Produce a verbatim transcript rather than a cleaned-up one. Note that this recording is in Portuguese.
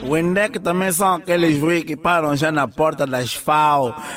O Indec também são aqueles ruídos que param já na porta das F A O